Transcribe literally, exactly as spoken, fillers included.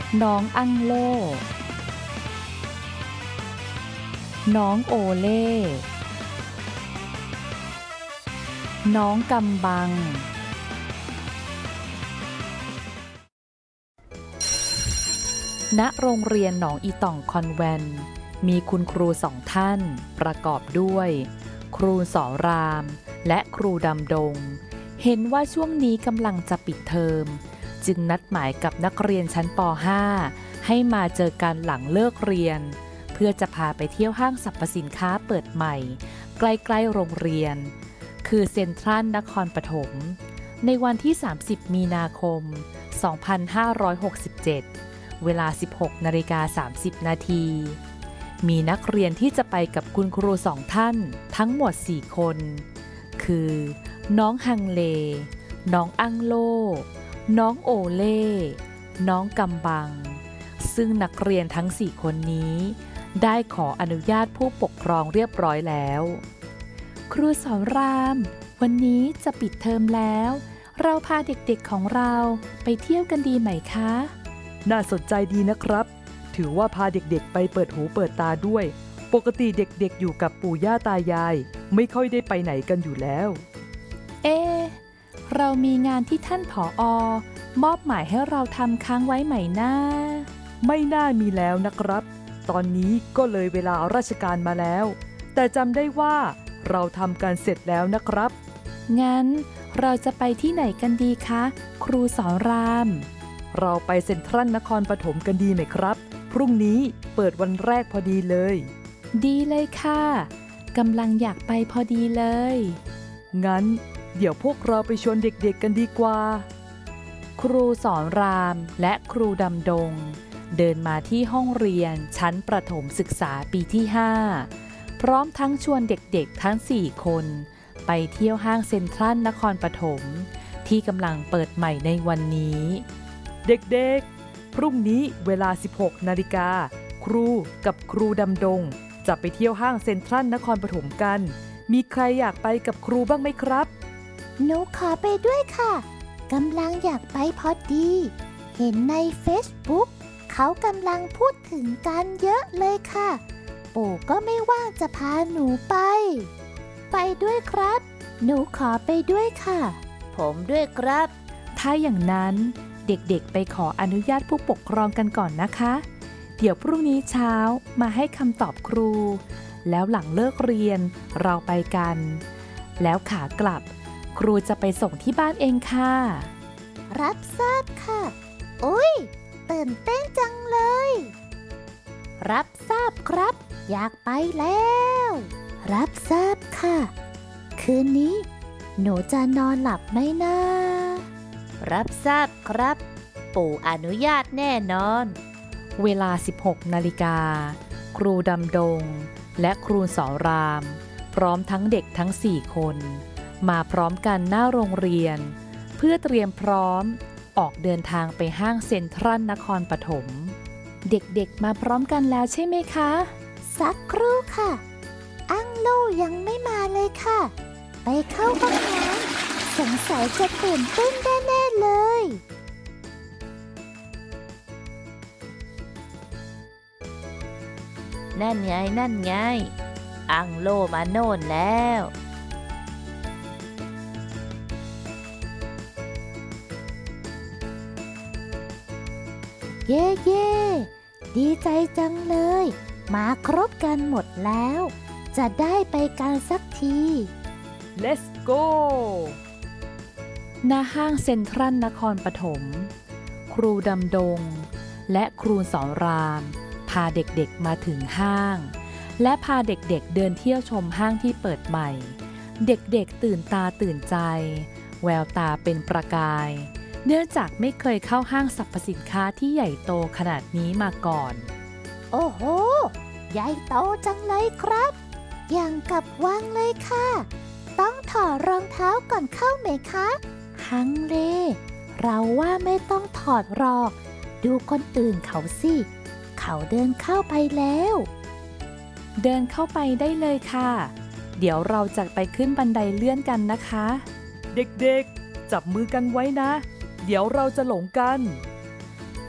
น้องอั้งโล่น้องโอเล่น้องกำบังณโรงเรียนหนองอีต่องคอนแวนต์มีคุณครูสองท่านประกอบด้วยครูสอนรามและครูดำดงเห็นว่าช่วงนี้กำลังจะปิดเทอมจึงนัดหมายกับนักเรียนชั้นป .ห้า ให้มาเจอกันหลังเลิกเรียนเพื่อจะพาไปเที่ยวห้างสรรพสินค้าเปิดใหม่ใกล้ๆโรงเรียนคือเซ็นทรัลนครปฐมในวันที่สามสิบมีนาคมสองพันห้าร้อยหกสิบเจ็ดเวลา สิบหกนาฬิกาสามสิบนาทีมีนักเรียนที่จะไปกับคุณครูสองท่านทั้งหมดสี่คนคือน้องฮังเลน้องอั้งโล่น้องโอเล่น้องกำบังซึ่งนักเรียนทั้งสี่คนนี้ได้ขออนุญาตผู้ปกครองเรียบร้อยแล้วครูสอนรามวันนี้จะปิดเทอมแล้วเราพาเด็กๆของเราไปเที่ยวกันดีไหมคะน่าสนใจดีนะครับถือว่าพาเด็กๆไปเปิดหูเปิดตาด้วยปกติเด็กๆอยู่กับปู่ย่าตายายไม่ค่อยได้ไปไหนกันอยู่แล้วเอ๊ะเรามีงานที่ท่านผอ.มอบหมายให้เราทำค้างไว้ไหมนะไม่น่ามีแล้วนะครับตอนนี้ก็เลยเวลาราชการมาแล้วแต่จำได้ว่าเราทำกันเสร็จแล้วนะครับงั้นเราจะไปที่ไหนกันดีคะครูสอนรามเราไปเซ็นทรัลนครปฐมกันดีไหมครับพรุ่งนี้เปิดวันแรกพอดีเลยดีเลยค่ะกำลังอยากไปพอดีเลยงั้นเดี๋ยวพวกเราไปชวนเด็กๆกันดีกว่าครูสอนรามและครูดำดงเดินมาที่ห้องเรียนชั้นประถมศึกษาปีที่ห้าพร้อมทั้งชวนเด็กๆทั้งสี่คนไปเที่ยวห้างเซ็นทรัลนครปฐมที่กำลังเปิดใหม่ในวันนี้เด็กๆพรุ่งนี้เวลา สิบหกนาฬิกาครูกับครูดำดงจะไปเที่ยวห้างเซ็นทรัลนครปฐมกันมีใครอยากไปกับครูบ้างไหมครับหนูขอไปด้วยค่ะกำลังอยากไปพอดีเห็นใน Facebook เขากำลังพูดถึงกันเยอะเลยค่ะปู่ก็ไม่ว่างจะพาหนูไปไปด้วยครับหนูขอไปด้วยค่ะผมด้วยครับถ้าอย่างนั้นเด็กๆไปขออนุญาตผู้ปกครองกันก่อนนะคะเดี๋ยวพรุ่งนี้เช้ามาให้คำตอบครูแล้วหลังเลิกเรียนเราไปกันแล้วขากลับครูจะไปส่งที่บ้านเองค่ะรับทราบค่ะอุ๊ยตื่นเต้นจังเลยรับทราบครับอยากไปแล้วรับทราบค่ะคืนนี้หนูจะนอนหลับไหมนะรับทราบครับปู่อนุญาตแน่นอนเวลา สิบหกนาฬิกาครูดำดงและครูสอนรามพร้อมทั้งเด็กทั้งสี่คนมาพร้อมกันหน้าโรงเรียนเพื่อเตรียมพร้อมออกเดินทางไปห้างเซ็นทรัลนครปฐมเด็กๆมาพร้อมกันแล้วใช่ไหมคะสักครู่ค่ะอั้งโล่ยังไม่มาเลยค่ะไปเข้าห้องน้ำสงสัยจะตื่นเต้นแน่ๆเลยนั่นไงนั่นไงอังโลมาโน่นแล้วเย่เย่ดีใจจังเลยมาครบกันหมดแล้วจะได้ไปกันสักที Let's go ณห้างเซ็นทรัลนครปฐมครูดำดงและครูสอนรามพาเด็กๆมาถึงห้างและพาเด็กๆเดินเที่ยวชมห้างที่เปิดใหม่เด็กๆตื่นตาตื่นใจแววตาเป็นประกายเนื่องจากไม่เคยเข้าห้างสรรพสินค้าที่ใหญ่โตขนาดนี้มาก่อนโอ้โหใหญ่โตจังเลยครับอย่างกับวังเลยค่ะต้องถอดรองเท้าก่อนเข้าไหมคะฮังเลเราว่าไม่ต้องถอดหรอกดูคนอื่นเขาสิเขาเดินเข้าไปแล้วเดินเข้าไปได้เลยค่ะเดี๋ยวเราจะไปขึ้นบันไดเลื่อนกันนะคะเด็กๆจับมือกันไว้นะเดี๋ยวเราจะหลงกัน